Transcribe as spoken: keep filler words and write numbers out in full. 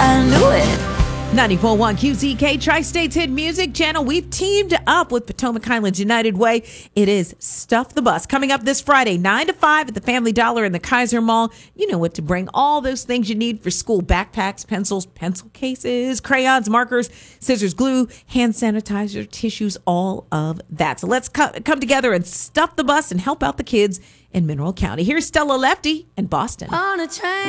I knew it. ninety-four point one Q Z K, Tri-State's Hit Music Channel. We've teamed up with Potomac Highlands United Way. It is Stuff the Bus. Coming up this Friday, nine to five at the Family Dollar in the Kaiser Mall. You know what to bring. All those things you need for school. Backpacks, pencils, pencil cases, crayons, markers, scissors, glue, hand sanitizer, tissues, all of that. So let's co- come together and stuff the bus and help out the kids in Mineral County. Here's Stella Lefty in Boston. On a train.